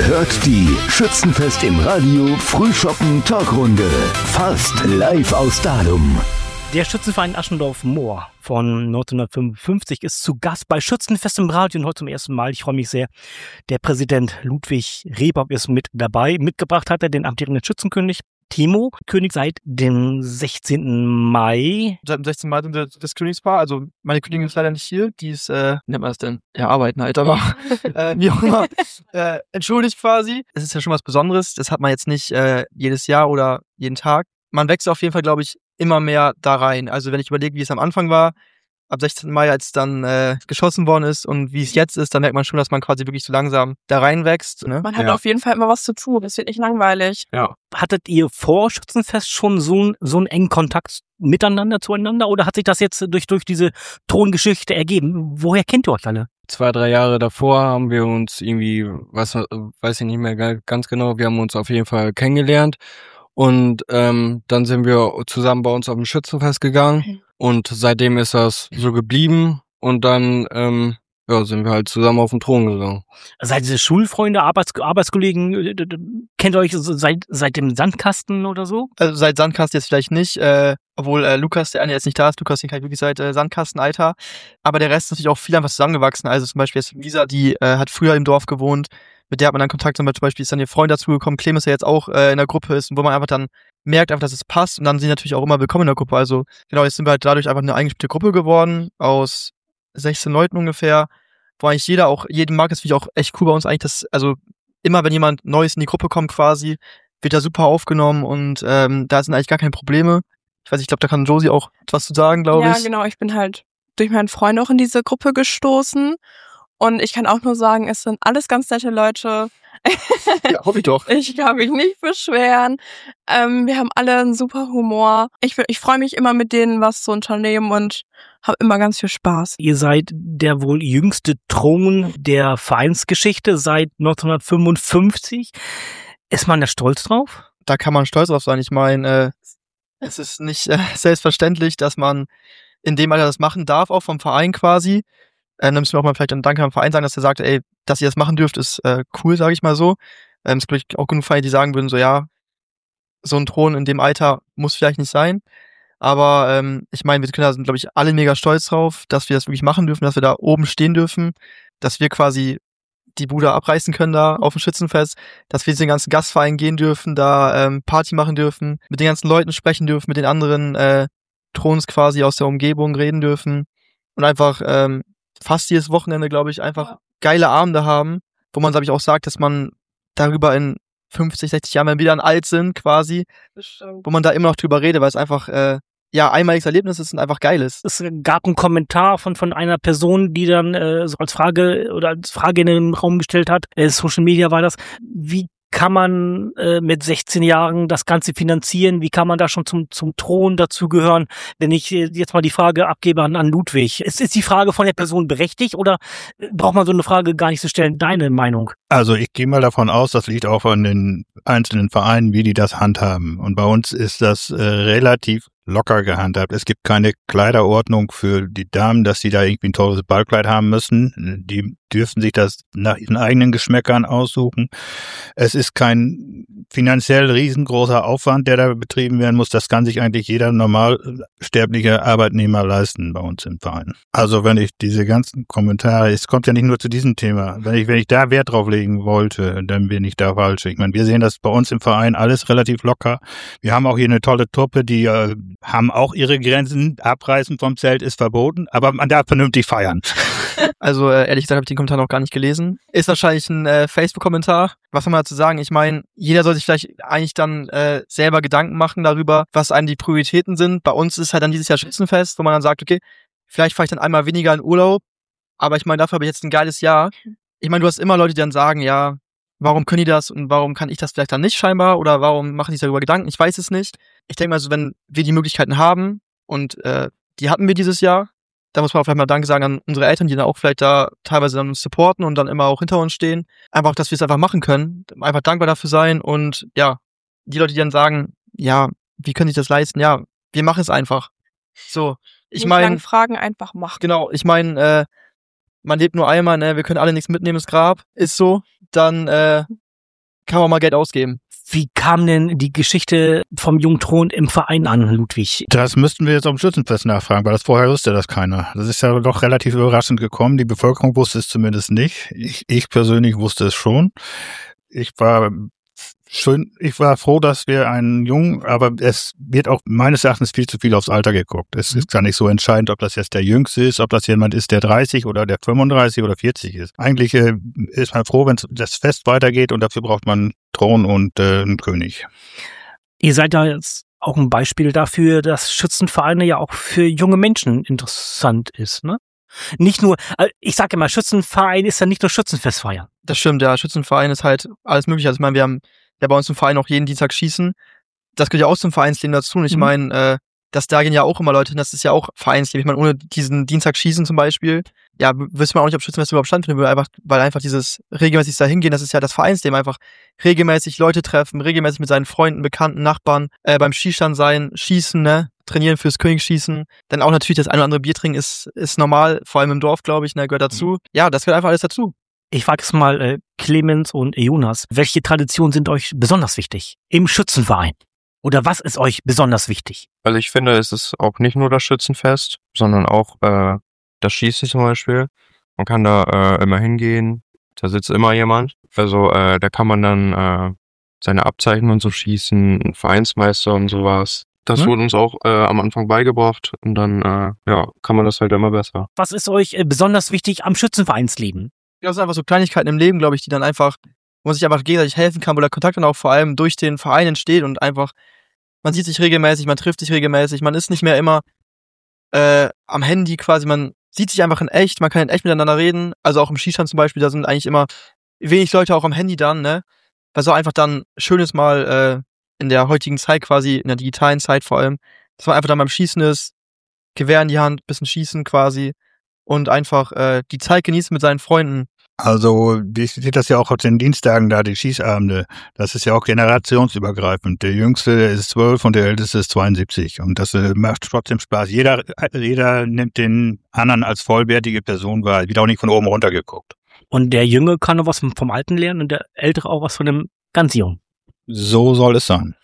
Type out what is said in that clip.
hört die Schützenfest im Radio Frühschoppen Talkrunde. Fast live aus Dahlum. Der Schützenverein Aschendorf-Moor von 1955 ist zu Gast bei Schützenfest im Radio und heute zum ersten Mal. Ich freue mich sehr. Der Präsident Ludwig Rehbock ist mit dabei. Mitgebracht hat er den amtierenden Schützenkönig Timo König seit dem 16. Mai. Seit dem 16. Mai sind wir das Königspaar. Also meine Königin ist leider nicht hier. Die ist, wie nennt man das denn? Ja, arbeiten halt, aber wie auch immer. Entschuldigt quasi. Es ist ja schon was Besonderes. Das hat man jetzt nicht jedes Jahr oder jeden Tag. Man wächst auf jeden Fall, glaube ich, immer mehr da rein. Also wenn ich überlege, wie es am Anfang war, ab 16. Mai, als dann geschossen worden ist und wie es jetzt ist, dann merkt man schon, dass man quasi wirklich so langsam da reinwächst. Ne? Man hat auf jeden Fall immer was zu tun. Es wird nicht langweilig. Ja. Hattet ihr vor Schützenfest schon so einen engen Kontakt miteinander, zueinander? Oder hat sich das jetzt durch diese Throngeschichte ergeben? Woher kennt ihr euch alle? 2-3 Jahre davor haben wir uns irgendwie, weiß ich nicht mehr ganz genau, wir haben uns auf jeden Fall kennengelernt. Und dann sind wir zusammen bei uns auf dem Schützenfest gegangen und seitdem ist das so geblieben und dann sind wir halt zusammen auf den Thron gegangen. Seid ihr Schulfreunde, Arbeitskollegen, kennt ihr euch seit dem Sandkasten oder so? Also seit Sandkasten jetzt vielleicht nicht, obwohl Lukas, der eine jetzt nicht da ist, Lukas, den kann ich wirklich seit Sandkastenalter, aber der Rest ist natürlich auch viel einfach zusammengewachsen. Also zum Beispiel jetzt Lisa, die hat früher im Dorf gewohnt, mit der hat man dann Kontakt, zum Beispiel ist dann ihr Freund dazugekommen, Clemens, der jetzt auch in der Gruppe ist, wo man einfach dann merkt, einfach, dass es passt und dann sind die natürlich auch immer willkommen in der Gruppe. Also genau, jetzt sind wir halt dadurch einfach eine eingespielte Gruppe geworden, aus 16 Leuten ungefähr, wo eigentlich jeden mag, das finde ich auch echt cool bei uns eigentlich, also immer wenn jemand Neues in die Gruppe kommt quasi, wird er super aufgenommen und da sind eigentlich gar keine Probleme. Ich glaube, da kann Josie auch was zu sagen, glaube ich. Ja, genau, ich bin halt durch meinen Freund auch in diese Gruppe gestoßen. Und ich kann auch nur sagen, es sind alles ganz nette Leute. Ja, hoffe ich doch. Ich kann mich nicht beschweren. Wir haben alle einen super Humor. Ich freue mich immer mit denen was zu unternehmen und habe immer ganz viel Spaß. Ihr seid der wohl jüngste Thron der Vereinsgeschichte seit 1955. Ist man da stolz drauf? Da kann man stolz drauf sein. Ich meine, es ist nicht selbstverständlich, dass man in dem Alter das machen darf, auch vom Verein quasi. Dann müssen wir auch mal vielleicht einen Dank am Verein sagen, dass er sagt, ey, dass ihr das machen dürft, ist cool, sage ich mal so. Es gibt auch genug Vereine, die sagen würden, so ja, so ein Thron in dem Alter muss vielleicht nicht sein. Aber ich meine, wir können da sind, glaube ich, alle mega stolz drauf, dass wir das wirklich machen dürfen, dass wir da oben stehen dürfen, dass wir quasi die Bude abreißen können da auf dem Schützenfest, dass wir den ganzen Gastverein gehen dürfen, da Party machen dürfen, mit den ganzen Leuten sprechen dürfen, mit den anderen Throns quasi aus der Umgebung reden dürfen und einfach fast jedes Wochenende, glaube ich, einfach geile Abende haben, wo man, glaube ich, auch sagt, dass man darüber in 50, 60 Jahren, wenn wir dann alt sind, quasi, wo man da immer noch drüber redet, weil es einfach, einmaliges Erlebnis ist und einfach geil ist. Es gab einen Kommentar von einer Person, die dann so als Frage in den Raum gestellt hat, Social Media war das, wie kann man mit 16 Jahren das Ganze finanzieren? Wie kann man da schon zum Thron dazugehören? Wenn ich jetzt mal die Frage abgebe an Ludwig. Ist die Frage von der Person berechtigt oder braucht man so eine Frage gar nicht zu stellen? Deine Meinung? Also ich gehe mal davon aus, das liegt auch an den einzelnen Vereinen, wie die das handhaben. Und bei uns ist das relativ locker gehandhabt. Es gibt keine Kleiderordnung für die Damen, dass sie da irgendwie ein teures Ballkleid haben müssen. Die dürfen sich das nach ihren eigenen Geschmäckern aussuchen. Es ist kein finanziell riesengroßer Aufwand, der da betrieben werden muss. Das kann sich eigentlich jeder normalsterbliche Arbeitnehmer leisten bei uns im Verein. Also wenn ich diese ganzen Kommentare, es kommt ja nicht nur zu diesem Thema, wenn ich da Wert drauf legen wollte, dann bin ich da falsch. Ich meine, wir sehen das bei uns im Verein alles relativ locker. Wir haben auch hier eine tolle Truppe, die haben auch ihre Grenzen. Abreißen vom Zelt ist verboten, aber man darf vernünftig feiern. Also ehrlich gesagt habe ich den Kommentar noch gar nicht gelesen. Ist wahrscheinlich ein Facebook-Kommentar. Was soll man dazu sagen? Ich meine, jeder soll sich vielleicht eigentlich dann selber Gedanken machen darüber, was einem die Prioritäten sind. Bei uns ist halt dann dieses Jahr Schützenfest, wo man dann sagt, okay, vielleicht fahre ich dann einmal weniger in Urlaub, aber ich meine, dafür habe ich jetzt ein geiles Jahr. Ich meine, du hast immer Leute, die dann sagen, ja, warum können die das und warum kann ich das vielleicht dann nicht scheinbar oder warum machen die sich darüber Gedanken? Ich weiß es nicht. Ich denke mal so, wenn wir die Möglichkeiten haben und die hatten wir dieses Jahr, da muss man vielleicht mal Danke sagen an unsere Eltern, die dann auch vielleicht da teilweise dann uns supporten und dann immer auch hinter uns stehen. Einfach, dass wir es einfach machen können. Einfach dankbar dafür sein und ja, die Leute, die dann sagen, ja, wie können sich das leisten? Ja, wir machen es einfach. So, ich meine, Fragen einfach machen. Genau, ich meine, man lebt nur einmal, ne? Wir können alle nichts mitnehmen ins Grab, ist so. Dann kann man mal Geld ausgeben. Wie kam denn die Geschichte vom Jungen Thron im Verein an, Ludwig? Das müssten wir jetzt am Schützenfest nachfragen, weil das vorher wusste das keiner. Das ist ja doch relativ überraschend gekommen. Die Bevölkerung wusste es zumindest nicht. Ich persönlich wusste es schon. Ich war froh, dass wir einen Jungen, aber es wird auch meines Erachtens viel zu viel aufs Alter geguckt. Es ist gar nicht so entscheidend, ob das jetzt der Jüngste ist, ob das jemand ist, der 30 oder der 35 oder 40 ist. Eigentlich ist man froh, wenn das Fest weitergeht und dafür braucht man Thron und einen König. Ihr seid da jetzt auch ein Beispiel dafür, dass Schützenvereine ja auch für junge Menschen interessant ist, ne? Nicht nur, ich sage immer, Schützenverein ist ja nicht nur Schützenfest feiern. Das stimmt, ja. Schützenverein ist halt alles mögliche. Also ich meine, wir haben ja bei uns im Verein auch jeden Dienstag Schießen. Das gehört ja auch zum Vereinsleben dazu. Und ich meine, da gehen ja auch immer Leute hin, das ist ja auch Vereinsleben. Ich meine, ohne diesen Dienstag Schießen zum Beispiel, ja, wüsste man auch nicht, ob Schützenfest überhaupt stattfinden würde, weil einfach dieses regelmäßig da hingehen, das ist ja das Vereinsleben, einfach regelmäßig Leute treffen, regelmäßig mit seinen Freunden, Bekannten, Nachbarn, beim Skistand sein, schießen, ne, trainieren fürs Königsschießen. Dann auch natürlich das ein oder andere Bier trinken ist normal, vor allem im Dorf, glaube ich, ne, gehört dazu. Ja, das gehört einfach alles dazu. Ich frage es mal Clemens und Jonas, welche Traditionen sind euch besonders wichtig im Schützenverein? Oder was ist euch besonders wichtig? Also ich finde, es ist auch nicht nur das Schützenfest, sondern auch das Schießen zum Beispiel. Man kann da immer hingehen, da sitzt immer jemand. Also da kann man dann seine Abzeichen und so schießen, ein Vereinsmeister und sowas. Das wurde uns auch am Anfang beigebracht und dann kann man das halt immer besser. Was ist euch besonders wichtig am Schützenvereinsleben? Ja, das sind einfach so Kleinigkeiten im Leben, glaube ich, die dann einfach, wo man sich einfach gegenseitig helfen kann, wo der Kontakt dann auch vor allem durch den Verein entsteht und einfach, man sieht sich regelmäßig, man trifft sich regelmäßig, man ist nicht mehr immer am Handy quasi, man sieht sich einfach in echt, man kann in echt miteinander reden, also auch im Skistand zum Beispiel, da sind eigentlich immer wenig Leute auch am Handy dann, ne, weil so einfach dann schön ist mal in der heutigen Zeit quasi, in der digitalen Zeit vor allem, dass man einfach dann beim Schießen ist, Gewehr in die Hand, bisschen schießen quasi und einfach die Zeit genießen mit seinen Freunden. Also, ich sehe das ja auch auf den Dienstagen da, die Schießabende. Das ist ja auch generationsübergreifend. Der Jüngste ist 12 und der Älteste ist 72. Und das macht trotzdem Spaß. Jeder nimmt den anderen als vollwertige Person wahr. Wird auch nicht von oben runter geguckt. Und der Junge kann noch was vom Alten lernen und der Ältere auch was von dem ganz Jungen. So soll es sein.